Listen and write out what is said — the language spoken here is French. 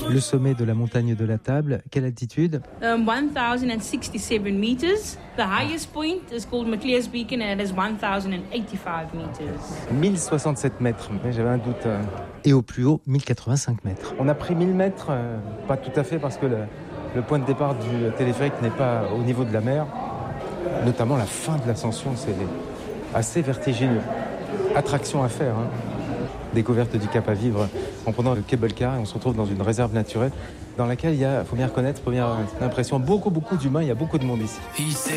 Le sommet de la montagne de la Table, quelle altitude? 1067 meters. The highest point is called Maclear's Beacon and it is 1085 meters. 1067 mètres, mais j'avais un doute. Et au plus haut, 1085 mètres. On a pris 1000 mètres, pas tout à fait parce que le point de départ du téléphérique n'est pas au niveau de la mer. Notamment la fin de l'ascension, c'est assez vertigineux. Attraction à faire, hein. Découverte du Cap à vivre en prenant le cable car et on se retrouve dans une réserve naturelle dans laquelle il y a, il faut bien reconnaître, première impression, beaucoup d'humains, il y a beaucoup de monde ici.